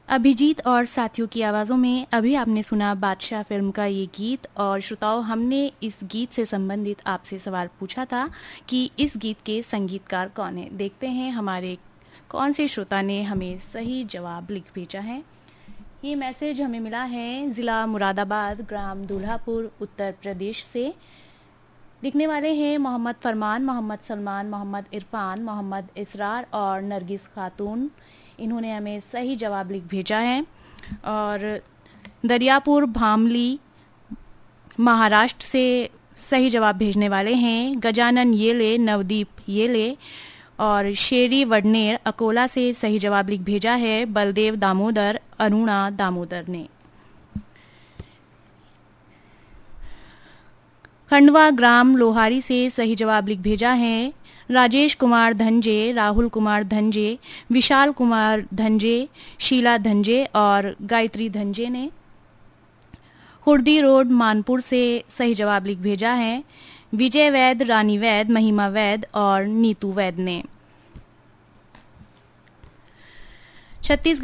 अभिजीत और साथियों की आवाज़ों में अभी आपने सुना बादशाह फिल्म का ये गीत। और श्रोताओं, हमने इस गीत से संबंधित आपसे सवाल पूछा था कि इस गीत के संगीतकार कौन है। देखते हैं हमारे कौन से श्रोता ने हमें सही जवाब लिख भेजा है। ये मैसेज हमें मिला है ज़िला मुरादाबाद, ग्राम दूल्हापुर, उत्तर प्रदेश से। लिखने वाले हैं मोहम्मद फरमान, मोहम्मद सलमान, मोहम्मद इरफान, मोहम्मद इसरार और नरगिस खातून। इन्होंने हमें सही जवाब लिख भेजा है। और दरियापुर भामली, महाराष्ट्र से सही जवाब भेजने वाले हैं गजानन येले, नवदीप येले। और शेरी वडनेर अकोला से सही जवाब लिख भेजा है बलदेव दामोदर, अरुणा दामोदर ने। खंडवा ग्राम लोहारी से सही जवाब लिख भेजा है राजेश कुमार धंजे, राहुल कुमार धंजे, विशाल कुमार धंजे, शीला धंजे और गायत्री धंजे ने। हुर्दी रोड मानपुर से सही जवाब लिख भेजा है विजय वैद, रानी वैद, महिमा वैद और नीतू वैद ने। छत्तीसगढ़